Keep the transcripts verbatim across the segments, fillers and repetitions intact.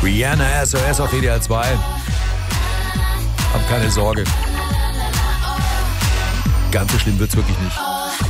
Rihanna, S O S auf W D R zwei. Hab keine Sorge. Ganz so schlimm wird's wirklich nicht.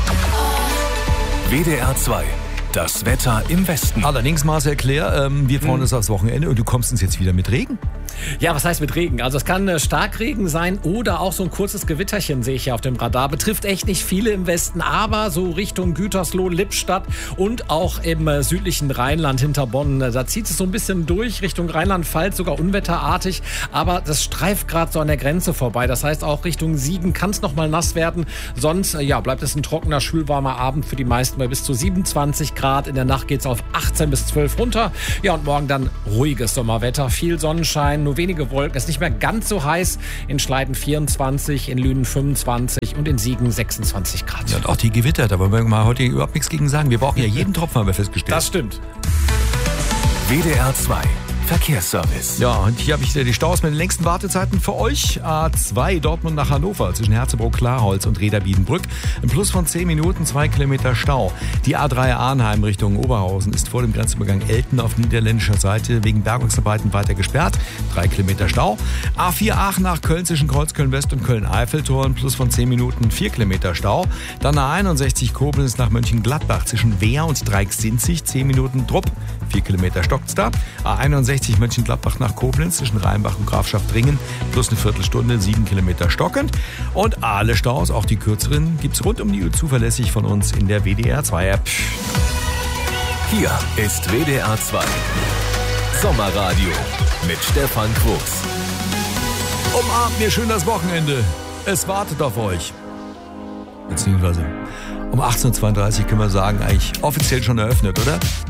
W D R zwei. Das Wetter im Westen. Allerdings, Marcel Claire, ähm, wir freuen uns aufs Wochenende und du kommst uns jetzt wieder mit Regen. Ja, was heißt mit Regen? Also es kann äh, Starkregen sein oder auch so ein kurzes Gewitterchen, sehe ich hier auf dem Radar. Betrifft echt nicht viele im Westen, aber so Richtung Gütersloh, Lippstadt und auch im äh, südlichen Rheinland hinter Bonn. Äh, da zieht es so ein bisschen durch Richtung Rheinland-Pfalz, sogar unwetterartig. Aber das streift gerade so an der Grenze vorbei. Das heißt, auch Richtung Siegen kann es noch mal nass werden. Sonst äh, ja, bleibt es ein trockener, schwülwarmer Abend für die meisten bei bis zu siebenundzwanzig Grad. In der Nacht geht es auf achtzehn bis zwölf runter. Ja, und morgen dann ruhiges Sommerwetter, viel Sonnenschein, nur wenige Wolken. Es ist nicht mehr ganz so heiß. In Schleiden vierundzwanzig, in Lünen fünfundzwanzig und in Siegen sechsundzwanzig Grad. Ja, und auch die Gewitter, da wollen wir mal heute überhaupt nichts gegen sagen. Wir brauchen ja jeden Tropfen, haben wir festgestellt. Das stimmt. W D R zwei. Verkehrsservice. Ja, und hier habe ich die Staus mit den längsten Wartezeiten für euch. A zwei Dortmund nach Hannover zwischen Herzebrook-Klarholz und Reda-Wiedenbrück. Ein Plus von zehn Minuten, zwei Kilometer Stau. Die A drei Arnheim Richtung Oberhausen ist vor dem Grenzübergang Elten auf niederländischer Seite wegen Bergungsarbeiten weiter gesperrt. drei Kilometer Stau. A vier Aachen nach Köln zwischen Kreuzköln-West und Köln-Eiffeltor. Ein Plus von zehn Minuten, vier Kilometer Stau. Dann A einundsechzig Koblenz nach Mönchengladbach zwischen Wehr und Dreiecksinzig. zehn Minuten Drupp. vier Kilometer stockt's da. A einundsechzig Mönchengladbach nach Koblenz zwischen Rheinbach und Grafschaft-Dringen plus eine Viertelstunde, sieben Kilometer stockend. Und alle Staus, auch die kürzeren, gibt's rund um die Uhr zuverlässig von uns in der W D R zwei App. Hier ist W D R zwei. Sommerradio mit Stefan Quuchs. Umarmt mir schön das Wochenende. Es wartet auf euch. Beziehungsweise um achtzehn Uhr zweiunddreißig können wir sagen, eigentlich offiziell schon eröffnet, oder?